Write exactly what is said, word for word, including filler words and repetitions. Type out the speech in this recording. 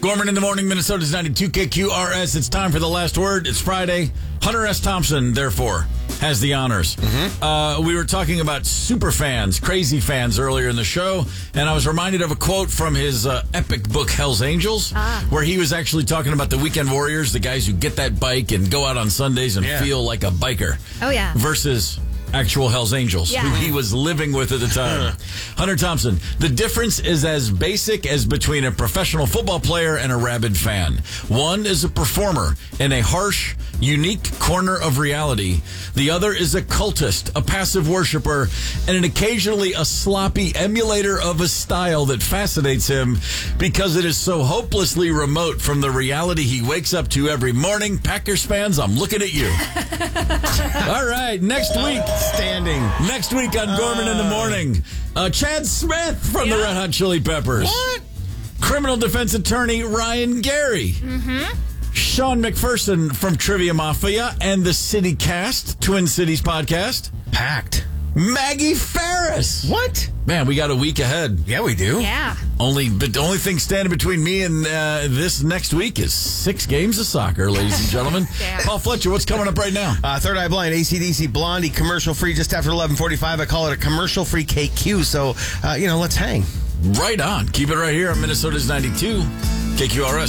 Gorman in the morning, Minnesota's ninety-two K Q R S. It's time for the last word. It's Friday. Hunter S. Thompson, therefore, has the honors. Mm-hmm. Uh, we were talking about super fans, crazy fans earlier in the show, and I was reminded of a quote from his uh, epic book, Hell's Angels, ah. where he was actually talking about the weekend warriors, the guys who get that bike and go out on Sundays and yeah. feel like a biker. Oh, yeah. Versus actual Hell's Angels, yeah. who he was living with at the time. Hunter Thompson, the difference is as basic as between a professional football player and a rabid fan. One is a performer in a harsh, unique corner of reality. The other is a cultist, a passive worshiper, and an occasionally a sloppy emulator of a style that fascinates him because it is so hopelessly remote from the reality he wakes up to every morning. Packers fans, I'm looking at you. All right, next week. Standing. Next week on Gorman uh, in the Morning, uh, Chad Smith from yeah. the Red Hot Chili Peppers. What? Criminal defense attorney Ryan Gary. Mm-hmm. Sean McPherson from Trivia Mafia and the City Cast, Twin Cities podcast. Packed. Maggie Ferris. What? Man, we got a week ahead. Yeah, we do. Yeah. Only, but the only thing standing between me and uh, this next week is six games of soccer, ladies and gentlemen. Paul Fletcher, what's coming up right now? Uh, Third Eye Blind, A C D C, Blondie, commercial free just after eleven forty-five. I call it a commercial free K Q. So, uh, you know, let's hang. Right on. Keep it right here on Minnesota's ninety-two K Q R S.